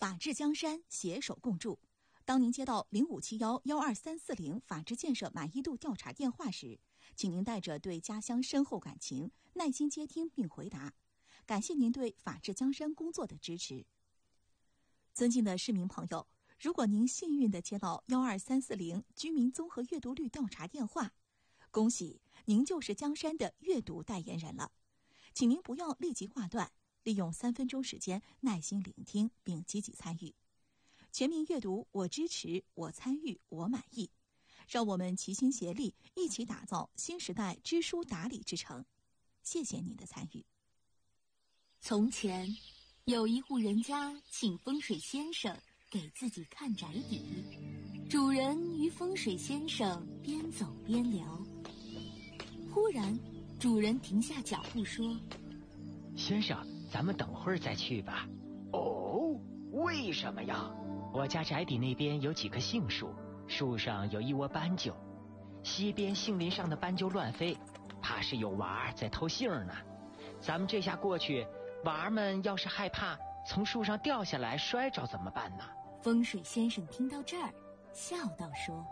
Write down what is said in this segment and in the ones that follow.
法治江山，携手共筑。当您接到0571-12340法治建设满意度调查电话时，请您带着对家乡深厚感情，耐心接听并回答。感谢您对法治江山工作的支持。尊敬的市民朋友，如果您幸运地接到12340居民综合阅读率调查电话，恭喜您就是江山的阅读代言人了。请您不要立即挂断，利用3分钟时间耐心聆听并积极参与。全民阅读，我支持，我参与，我满意。让我们齐心协力，一起打造新时代知书达理之城。谢谢您的参与。 从前，有一户人家请风水先生给自己看宅邸，主人与风水先生边走边聊。忽然，主人停下脚步说：“ 先生，咱们等会儿再去吧。” 哦，为什么呀？ 我家宅邸那边有几棵杏树，树上有一窝斑鸠，西边杏林上的斑鸠乱飞，怕是有娃儿在偷杏呢。咱们这下过去，娃儿们要是害怕从树上掉下来摔着怎么办呢？ 风水先生听到这儿，笑道说：“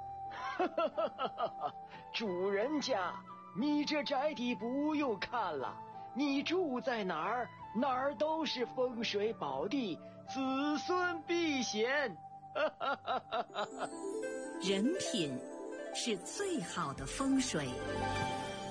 主人家，你这宅邸不用看了，你住在哪儿，哪儿都是风水宝地，子孙必贤。” 人品是最好的风水。